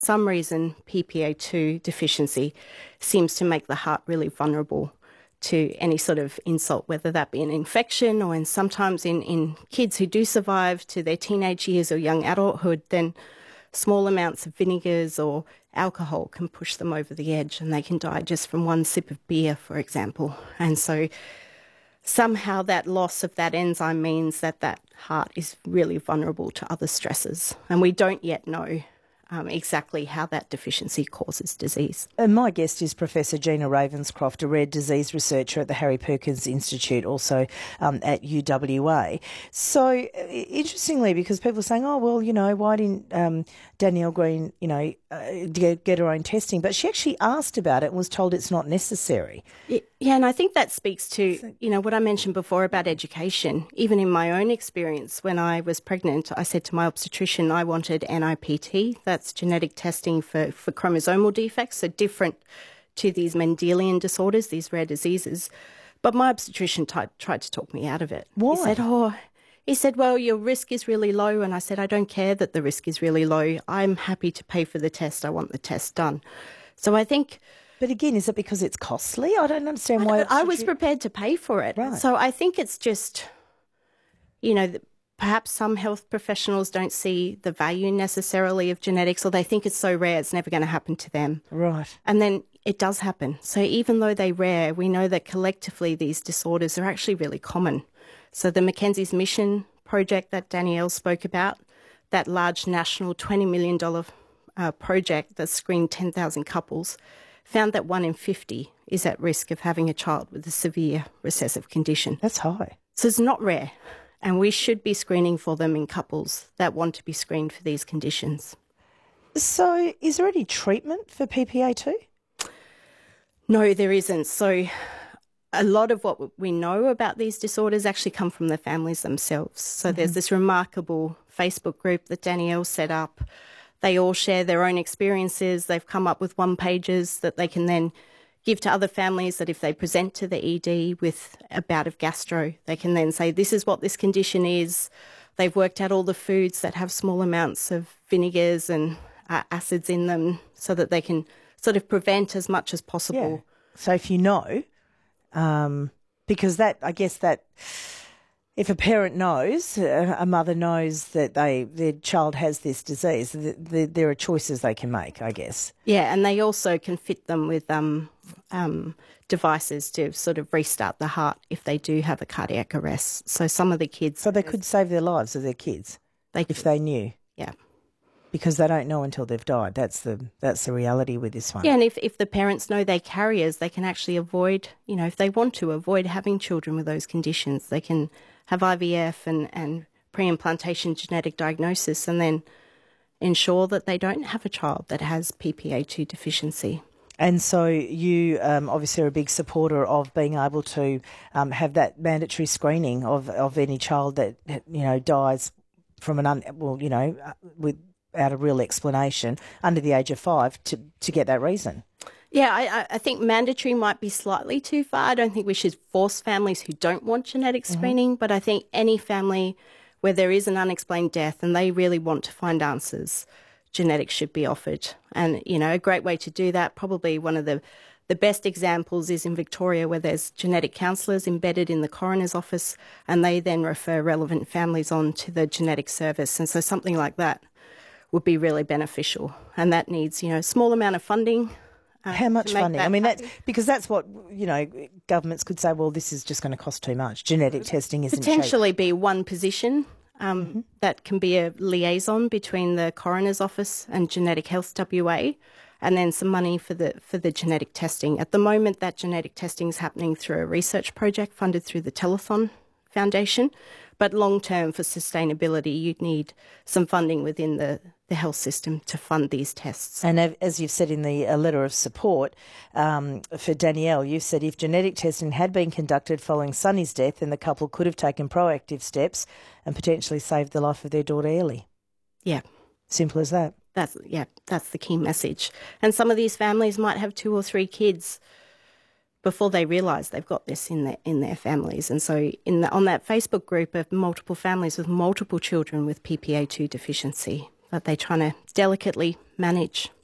some reason PPA2 deficiency seems to make the heart really vulnerable to any sort of insult, whether that be an infection or sometimes in kids who do survive to their teenage years or young adulthood, then small amounts of vinegars or alcohol can push them over the edge and they can die just from one sip of beer, for example. And so somehow that loss of that enzyme means that heart is really vulnerable to other stresses. And we don't yet know exactly how that deficiency causes disease. And my guest is Professor Gina Ravenscroft, a rare disease researcher at the Harry Perkins Institute, also at UWA. So, interestingly, because people are saying, oh, well, why didn't Danielle Green, get her own testing? But she actually asked about it and was told it's not necessary. Yeah, and I think that speaks to, what I mentioned before about education. Even in my own experience, when I was pregnant, I said to my obstetrician I wanted NIPT, that's genetic testing for chromosomal defects, so different to these Mendelian disorders, these rare diseases. But my obstetrician tried to talk me out of it. Why? He said, well, your risk is really low. And I said, I don't care that the risk is really low. I'm happy to pay for the test. I want the test done. So I think... But again, is it because it's costly? I don't understand why. I was prepared to pay for it. Right. So I think it's just, perhaps some health professionals don't see the value necessarily of genetics, or they think it's so rare it's never going to happen to them. Right. And then it does happen. So even though they're rare, we know that collectively these disorders are actually really common. So the Mackenzie's Mission project that Danielle spoke about, that large national $20 million project that screened 10,000 couples, found that 1 in 50 is at risk of having a child with a severe recessive condition. That's high. So it's not rare, and we should be screening for them in couples that want to be screened for these conditions. So is there any treatment for PPA2? No, there isn't. So a lot of what we know about these disorders actually come from the families themselves. So there's this remarkable Facebook group that Danielle set up. They all share their own experiences. They've come up with one-pagers that they can then give to other families that if they present to the ED with a bout of gastro, they can then say, this is what this condition is. They've worked out all the foods that have small amounts of vinegars and acids in them so that they can sort of prevent as much as possible. Yeah. So if you know, because I guess if a parent knows, a mother knows that their child has this disease, there are choices they can make, I guess. Yeah, and they also can fit them with devices to sort of restart the heart if they do have a cardiac arrest. So some of the kids... So they could save the lives of their kids if they knew. Yeah. Because they don't know until they've died. That's the reality with this one. Yeah, and if the parents know they're carriers, they can actually avoid, if they want to, avoid having children with those conditions. They can have IVF and pre-implantation genetic diagnosis and then ensure that they don't have a child that has PPA2 deficiency. And so you obviously are a big supporter of being able to have that mandatory screening of any child that, dies from without a real explanation under the age of 5 to get that reason. Yeah, I think mandatory might be slightly too far. I don't think we should force families who don't want genetic screening, but I think any family where there is an unexplained death and they really want to find answers, genetics should be offered. And, a great way to do that, probably one of the best examples is in Victoria, where there's genetic counsellors embedded in the coroner's office and they then refer relevant families on to the genetic service. And so something like that would be really beneficial. And that needs, a small amount of funding. How much funding? I mean, because that's what, governments could say, well, this is just going to cost too much. Genetic testing isn't potentially be one position that can be a liaison between the coroner's office and Genetic Health WA, and then some money for the genetic testing. At the moment, that genetic testing is happening through a research project funded through the Telethon Foundation. But long-term, for sustainability, you'd need some funding within the health system to fund these tests. And as you've said in the letter of support for Danielle, you've said if genetic testing had been conducted following Sonny's death, then the couple could have taken proactive steps and potentially saved the life of their daughter Ellie. Yeah. Simple as that. That's the key message. And some of these families might have 2 or 3 kids before they realise they've got this in their families. And so on that Facebook group of multiple families with multiple children with PPA2 deficiency, that they're trying to delicately manage.